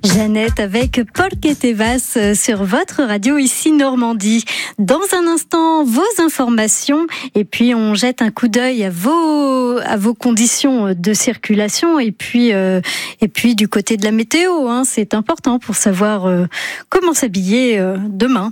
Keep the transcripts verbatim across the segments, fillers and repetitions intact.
Jeannette avec Paul Ketevas sur votre radio ici Normandie. Dans un instant, vos informations et puis on jette un coup d'œil à vos à vos conditions de circulation et puis euh, et puis du côté de la météo. Hein, c'est important pour savoir euh, comment s'habiller euh, demain.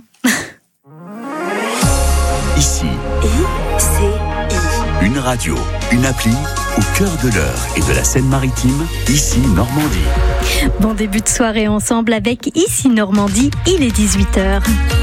Ici, I C I. Une radio, une appli au cœur de l'Eure et de la Seine-Maritime, ici Normandie. Bon début de soirée ensemble avec Ici Normandie, il est dix-huit heures.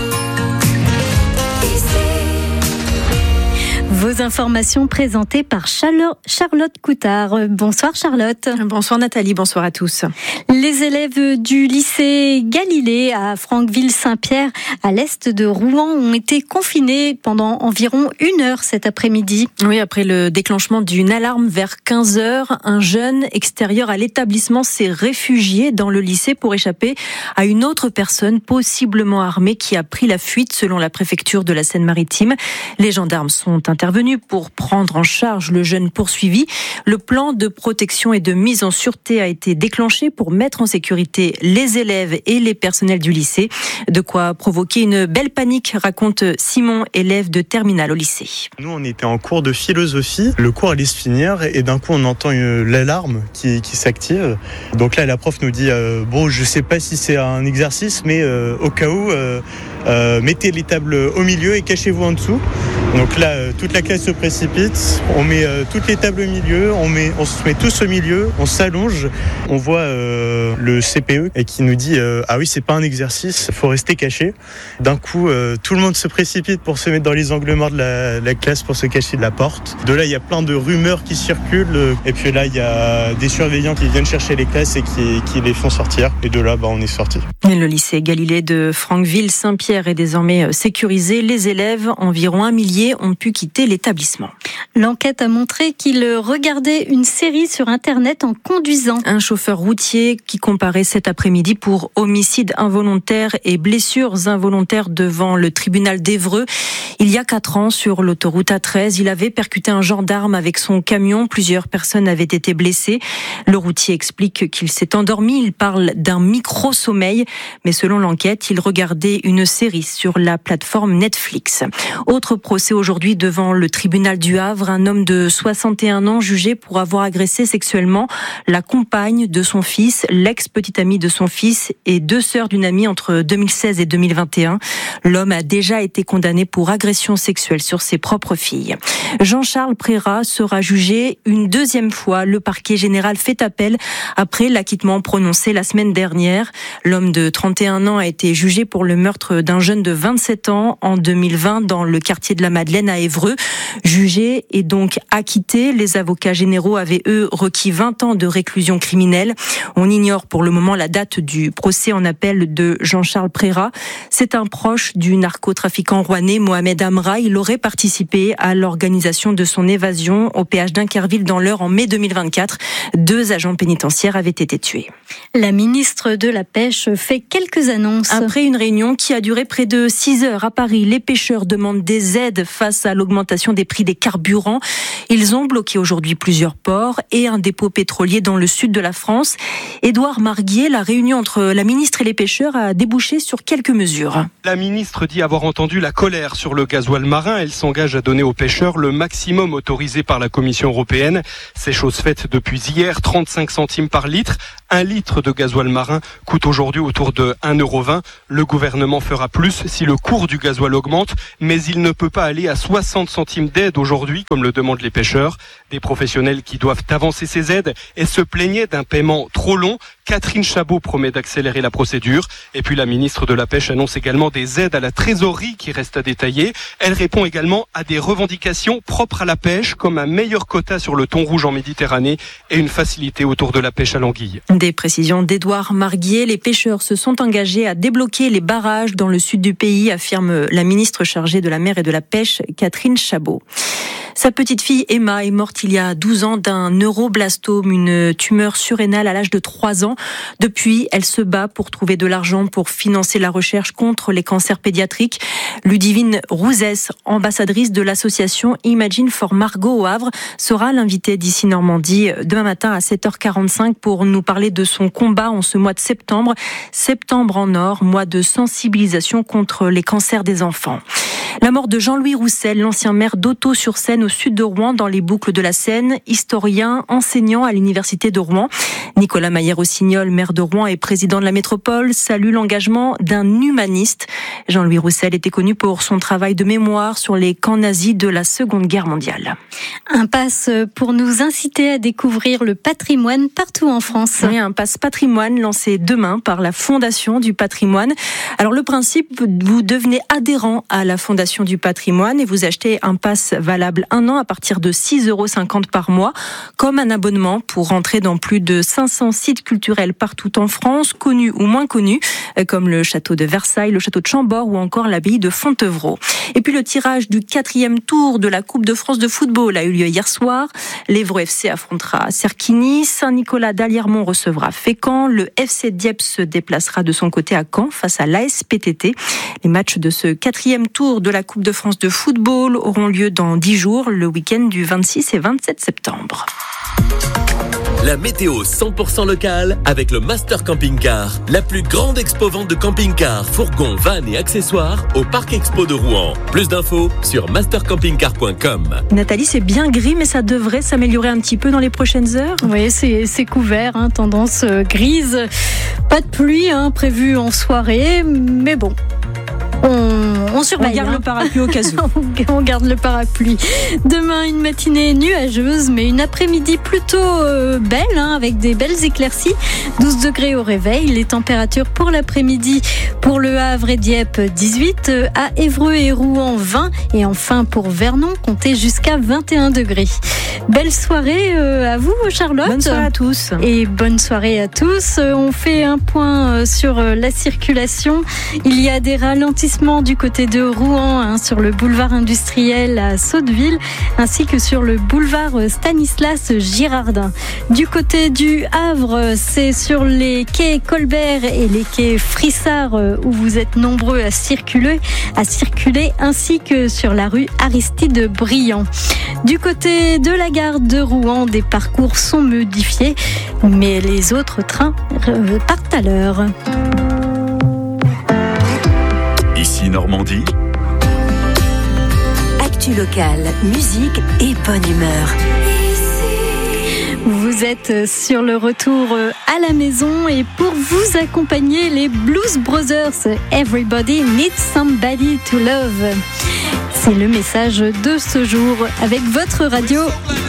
Vos informations présentées par Charlotte Coutard. Bonsoir Charlotte. Bonsoir Nathalie, bonsoir à tous. Les élèves du lycée Galilée à Franqueville-Saint-Pierre, à l'est de Rouen, ont été confinés pendant environ une heure cet après-midi. Oui, après le déclenchement d'une alarme vers quinze heures, un jeune extérieur à l'établissement s'est réfugié dans le lycée pour échapper à une autre personne possiblement armée qui a pris la fuite selon la préfecture de la Seine-Maritime. Les gendarmes sont intervenus pour prendre en charge le jeune poursuivi. Le plan de protection et de mise en sûreté a été déclenché pour mettre en sécurité les élèves et les personnels du lycée. De quoi provoquer une belle panique, raconte Simon, élève de terminale au lycée. Nous, on était en cours de philosophie. Le cours allait se finir et d'un coup, on entend une, l'alarme qui, qui s'active. Donc là, la prof nous dit euh, bon, je sais pas si c'est un exercice, mais euh, au cas où, euh, euh, mettez les tables au milieu et cachez-vous en dessous. Donc là, euh, toute la classe se précipite, on met euh, toutes les tables au milieu, on, met, on se met tous au milieu, on s'allonge, on voit euh, le C P E et qui nous dit euh, ah oui, c'est pas un exercice, faut rester caché. D'un coup, euh, tout le monde se précipite pour se mettre dans les angles morts de la, la classe pour se cacher de la porte. De là, il y a plein de rumeurs qui circulent et puis là, il y a des surveillants qui viennent chercher les classes et qui, qui les font sortir. Et de là, bah, on est sortis. Le lycée Galilée de Franqueville-Saint-Pierre est désormais sécurisé. Les élèves, environ un millier, ont pu quitter l'établissement. L'enquête a montré qu'il regardait une série sur Internet en conduisant. Un chauffeur routier qui comparait cet après-midi pour homicide involontaire et blessures involontaires devant le tribunal d'Évreux. Il y a quatre ans, sur l'autoroute A treize, il avait percuté un gendarme avec son camion. Plusieurs personnes avaient été blessées. Le routier explique qu'il s'est endormi. Il parle d'un micro-sommeil. Mais selon l'enquête, il regardait une série sur la plateforme Netflix. Autre procès aujourd'hui devant le tribunal du Havre. Un homme de soixante et un ans jugé pour avoir agressé sexuellement la compagne de son fils, l'ex-petite amie de son fils et deux sœurs d'une amie entre deux mille seize et deux mille vingt et un. L'homme a déjà été condamné pour agression sexuelle sur ses propres filles. Jean-Charles Prérat sera jugé une deuxième fois. Le parquet général fait appel après l'acquittement prononcé la semaine dernière. L'homme de trente et un ans a été jugé pour le meurtre d'un jeune de vingt-sept ans en deux mille vingt dans le quartier de la Madeleine à Évreux. Jugé et donc acquitté, les avocats généraux avaient eux requis vingt ans de réclusion criminelle. On ignore pour le moment la date du procès en appel de Jean-Charles Prérat. C'est un proche du narcotrafiquant rouennais Mohamed Amra. Il aurait participé à l'organisation de son évasion au péage d'Inkerville dans l'Eure en mai deux mille vingt-quatre. Deux agents pénitentiaires avaient été tués. La ministre de la Pêche fait quelques annonces. Après une réunion qui a duré près de six heures à Paris, les pêcheurs demandent des aides face à l'augmentation des prix des carburants. Ils ont bloqué aujourd'hui plusieurs ports et un dépôt pétrolier dans le sud de la France. Édouard Marguier, la réunion entre la ministre et les pêcheurs a débouché sur quelques mesures. La ministre dit avoir entendu la colère sur le gasoil marin. Elle s'engage à donner aux pêcheurs le maximum autorisé par la Commission européenne. C'est chose faite depuis hier, trente-cinq centimes par litre. Un litre de gasoil marin coûte aujourd'hui autour de un euro vingt. Le gouvernement fera plus si le cours du gasoil augmente, mais il ne peut pas aller à soixante centimes d'aide aujourd'hui, comme le demandent les pêcheurs. Des professionnels qui doivent avancer ces aides et se plaignaient d'un paiement trop long. Catherine Chabot promet d'accélérer la procédure. Et puis la ministre de la Pêche annonce également des aides à la trésorerie qui restent à détailler. Elle répond également à des revendications propres à la pêche, comme un meilleur quota sur le thon rouge en Méditerranée et une facilité autour de la pêche à l'anguille. Des précisions d'Édouard Marguier. Les pêcheurs se sont engagés à débloquer les barrages dans le sud du pays, affirme la ministre chargée de la mer et de la pêche, Catherine Chabot. Sa petite fille Emma est morte il y a douze ans d'un neuroblastome, une tumeur surrénale à l'âge de trois ans. Depuis, elle se bat pour trouver de l'argent pour financer la recherche contre les cancers pédiatriques. Ludivine Rouzès, ambassadrice de l'association Imagine for Margot au Havre, sera l'invitée d'Ici Normandie demain matin à sept heures quarante-cinq pour nous parler de son combat en ce mois de septembre. Septembre en or, mois de sensibilisation contre les cancers des enfants. La mort de Jean-Louis Roussel, l'ancien maire d'Hautot-sur-Seine au sud de Rouen, dans les boucles de la Seine, historien, enseignant à l'université de Rouen. Nicolas Maillère-Rossignol, maire de Rouen et président de la métropole, salue l'engagement d'un humaniste. Jean-Louis Roussel était connu pour son travail de mémoire sur les camps nazis de la Seconde Guerre mondiale. Un pass pour nous inciter à découvrir le patrimoine partout en France. Oui, un pass patrimoine lancé demain par la Fondation du patrimoine. Alors le principe, vous devenez adhérent à la Fondation du patrimoine et vous achetez un pass valable un an à partir de six euros cinquante par mois, comme un abonnement pour rentrer dans plus de cinq cents sites culturels partout en France, connus ou moins connus, comme le château de Versailles, le château de Chambord ou encore l'abbaye de Fontevraud. Et puis le tirage du quatrième tour de la Coupe de France de football a eu lieu hier soir. L'Évro F C affrontera Cerquigny, Saint-Nicolas d'Aliermont recevra Fécamp, le F C Dieppe se déplacera de son côté à Caen face à l'A S P T T. Les matchs de ce quatrième tour de la Coupe de France de football auront lieu dans dix jours, le week-end du vingt-six et vingt-sept septembre. La météo cent pour cent locale avec le Master Camping Car, la plus grande expo-vente de camping-cars, fourgons, vannes et accessoires au Parc Expo de Rouen. Plus d'infos sur master camping car point com. Nathalie, c'est bien gris, mais ça devrait s'améliorer un petit peu dans les prochaines heures. Oui, c'est, c'est couvert, hein, tendance grise. Pas de pluie hein, prévue en soirée, mais bon. On, on surveille. On garde hein. le parapluie au cas où. On garde le parapluie. Demain, une matinée nuageuse, mais une après-midi plutôt euh, belle, hein, avec des belles éclaircies. douze degrés au réveil. Les températures pour l'après-midi, pour Le Havre et Dieppe, dix-huit. À Évreux et Rouen, vingt. Et enfin, pour Vernon, comptez jusqu'à vingt et un degrés. Belle soirée euh, à vous, Charlotte. Bonne soirée à tous. Et bonne soirée à tous. On fait un point sur la circulation. Il y a des ralentissements du côté de Rouen, hein, sur le boulevard industriel à Sotteville, ainsi que sur le boulevard Stanislas Girardin. Du côté du Havre, c'est sur les quais Colbert et les quais Frissard où vous êtes nombreux à circuler, à circuler, ainsi que sur la rue Aristide Briand. Du côté de la gare de Rouen, des parcours sont modifiés, mais les autres trains partent à l'heure. Ici Normandie. Actu locale, musique et bonne humeur. Vous êtes sur le retour à la maison et pour vous accompagner, les Blues Brothers, Everybody Needs Somebody to Love. C'est le message de ce jour avec votre radio